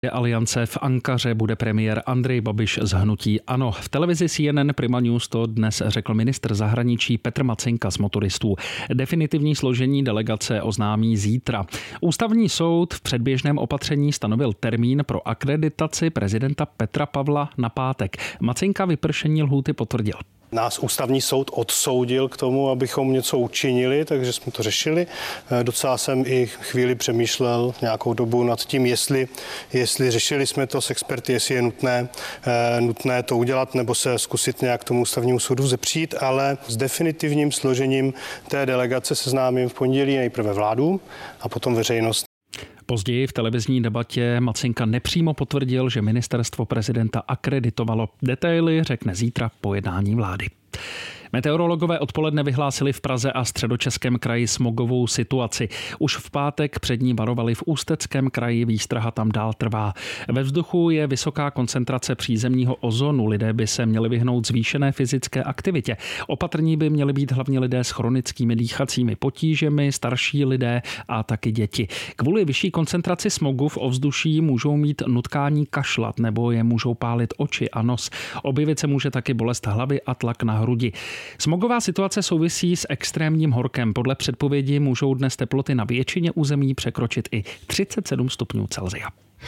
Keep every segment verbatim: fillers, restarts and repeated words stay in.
Aliance v Ankaře bude premiér Andrej Babiš z hnutí ANO. V televizi C N N Prima News to dnes řekl ministr zahraničí Petr Macinka z Motoristů. Definitivní složení delegace oznámí zítra. Ústavní soud v předběžném opatření stanovil termín pro akreditaci prezidenta Petra Pavla na pátek. Macinka vypršení lhůty potvrdil. Nás ústavní soud odsoudil k tomu, abychom něco učinili, takže jsme to řešili. Docela jsem i chvíli přemýšlel nějakou dobu nad tím, jestli, jestli řešili jsme to s experty, jestli je nutné, nutné to udělat nebo se zkusit nějak tomu ústavnímu soudu zepřít, ale s definitivním složením té delegace seznámím v pondělí nejprve vládu a potom veřejnost. Později v televizní debatě Macinka nepřímo potvrdil, že ministerstvo prezidenta akreditovalo. Detaily řekne zítra po jednání vlády. Meteorologové odpoledne vyhlásili v Praze a Středočeském kraji smogovou situaci. Už v pátek před ní varovali v Ústeckém kraji, výstraha tam dál trvá. Ve vzduchu je vysoká koncentrace přízemního ozonu, lidé by se měli vyhnout zvýšené fyzické aktivitě. Opatrní by měli být hlavně lidé s chronickými dýchacími potížemi, starší lidé a taky děti. Kvůli vyšší koncentraci smogu v ovzduší můžou mít nutkání kašlat nebo je můžou pálit oči a nos. Objevit se může taky bolest hlavy a tlak na hrudi. Smogová situace souvisí s extrémním horkem. Podle předpovědi můžou dnes teploty na většině území překročit i třicet sedm stupňů Celsia.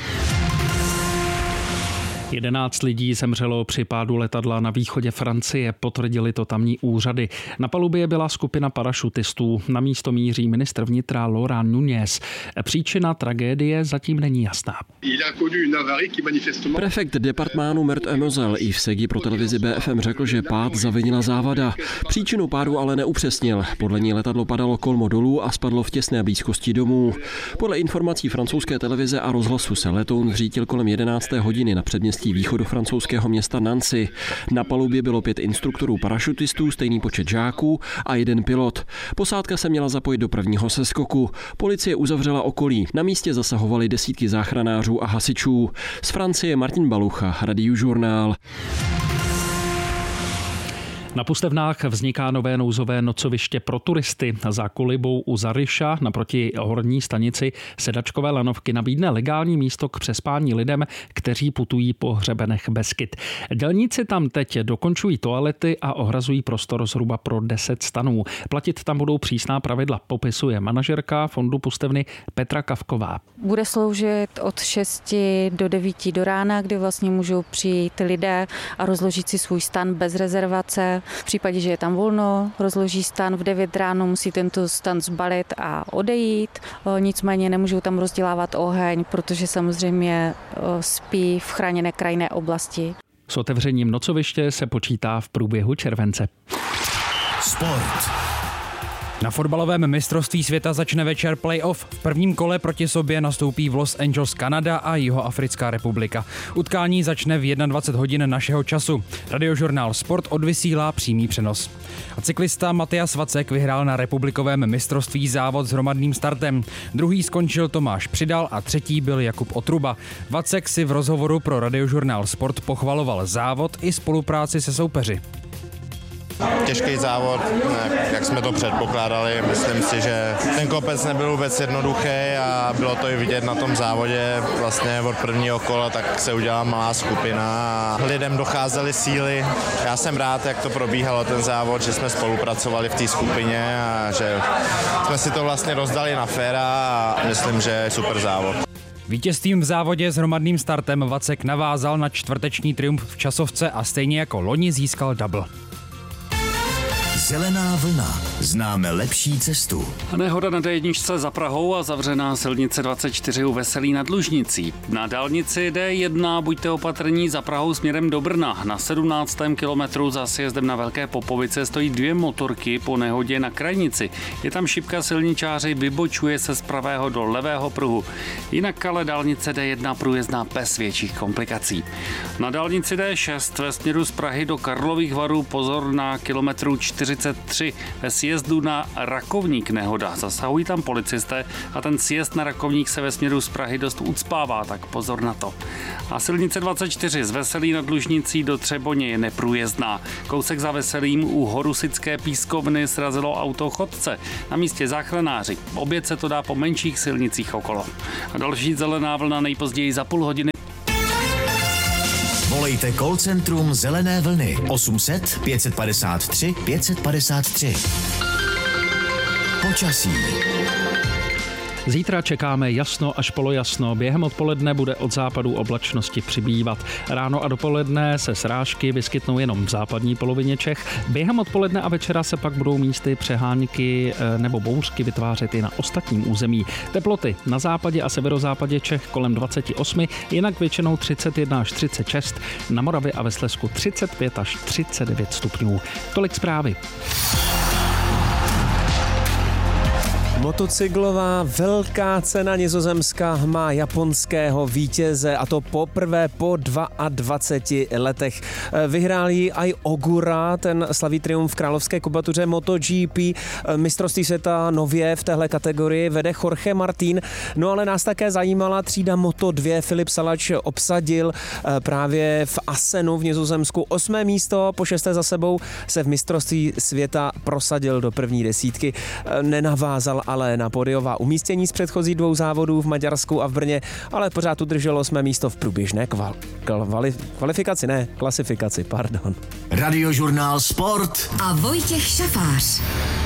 jedenáct lidí zemřelo při pádu letadla na východě Francie, potvrdili to tamní úřady. Na palubě byla skupina parašutistů. Na místo míří ministr vnitra Laurent Nunez. Příčina tragédie zatím není jasná. Prefekt departmánu Meurthe-et-Moselle Yves Segui pro televizi B F M řekl, že pád zavinila závada. Příčinu pádu ale neupřesnil. Podle ní letadlo padalo kolmo dolů a spadlo v těsné blízkosti domů. Podle informací francouzské televize a rozhlasu se letoun zřítil kolem jedenácté hodiny na předměstí východu francouzského města Nancy. Na palubě bylo pět instruktorů parašutistů, stejný počet žáků a jeden pilot. Posádka se měla zapojit do prvního seskoku. Policie uzavřela okolí. Na místě zasahovali desítky záchranářů a hasičů. Z Francie Martin Balucha, Radiožurnál. Na Pustevnách vzniká nové nouzové nocoviště pro turisty. Za kolibou u Zaryša naproti horní stanici Sedačkové lanovky nabídne legální místo k přespání lidem, kteří putují po hřebenech Beskyd. Dělníci tam teď dokončují toalety a ohrazují prostor zhruba pro deset stanů. Platit tam budou přísná pravidla, popisuje manažerka fondu Pustevny Petra Kavková. Bude sloužit od šesti do devíti do rána, kdy vlastně můžou přijít lidé a rozložit si svůj stan bez rezervace. V případě, že je tam volno, rozloží stan v devět ráno, musí tento stan zbalit a odejít. Nicméně nemůžou tam rozdělávat oheň, protože samozřejmě spí v chráněné krajinné oblasti. S otevřením nocoviště se počítá v průběhu července. Sport. Na fotbalovém mistrovství světa začne večer playoff. V prvním kole proti sobě nastoupí v Los Angeles Kanada a Jihoafrická republika. Utkání začne v dvacet jedna hodin našeho času. Radiožurnál Sport odvysílá přímý přenos. A cyklista Matyas Vacek vyhrál na republikovém mistrovství závod s hromadným startem. Druhý skončil Tomáš Přidal a třetí byl Jakub Otruba. Vacek si v rozhovoru pro Radiožurnál Sport pochvaloval závod i spolupráci se soupeři. Těžký závod, jak jsme to předpokládali. Myslím si, že ten kopec nebyl vůbec jednoduchý a bylo to i vidět na tom závodě. Vlastně od prvního kola tak se udělala malá skupina a lidem docházely síly. Já jsem rád, jak to probíhalo ten závod, že jsme spolupracovali v té skupině a že jsme si to vlastně rozdali na féra a myslím, že je super závod. Vítězstvím v závodě s hromadným startem Vacek navázal na čtvrteční triumf v časovce a stejně jako loni získal double. Zelená vlna. Známe lepší cestu. Nehoda na D jedna za Prahou a zavřená silnice dvacet čtyři u Veselí nad Lužnicí. Na dálnici D jedna buďte opatrní za Prahou směrem do Brna. Na sedmnáctém kilometru za sjezdem na Velké Popovice stojí dvě motorky po nehodě na krajnici. Je tam šipka, silničáři, vybočuje se z pravého do levého pruhu. Jinak ale dálnice D jedna průjezdná bez větších komplikací. Na dálnici D šest ve směru z Prahy do Karlových Varů pozor na kilometru čtyřicet tři. Ve sjezdu sjezdu na Rakovník nehoda. Zasahují tam policisté a ten sjezd na Rakovník se ve směru z Prahy dost ucpává, tak pozor na to. A silnice dvacet čtyři z Veselí nad Lužnicí do Třeboně je neprůjezdná. Kousek za Veselím u Horusické pískovny srazilo auto chodce. Na místě záchranáři. Obět se to dá po menších silnicích okolo. A další zelená vlna nejpozději za půl hodiny. Volejte call centrum Zelené vlny osm set pět padesát tři pět padesát tři. Počasí. Zítra čekáme jasno až polojasno. Během odpoledne bude od západu oblačnosti přibývat. Ráno a dopoledne se srážky vyskytnou jenom v západní polovině Čech. Během odpoledne a večera se pak budou místy přehánky nebo bouřky vytvářet i na ostatním území. Teploty na západě a severozápadě Čech kolem dvacet osm, jinak většinou třicet jedna až třicet šest, na Moravě a ve Slezsku třicet pět až třicet devět stupňů. Tolik zprávy. Motocyklová velká cena Nizozemska má japonského vítěze, a to poprvé po dvaceti dvou letech. Vyhrál ji i Ogura, ten slaví triumf v královské kubatuře MotoGP. Mistrovství světa nově v téhle kategorii vede Jorge Martín. No ale nás také zajímala třída Moto dva. Filip Salač obsadil právě v Assenu v Nizozemsku osmé místo, po šesté za sebou se v mistrovství světa prosadil do první desítky. Nenavázal ale na podiová umístění z předchozí dvou závodů v Maďarsku a v Brně, ale pořád udrželo jsme místo v průběžné kval, kvali, kvalifikaci, ne, klasifikaci, pardon. Radiožurnál Sport a Vojtěch Šafář.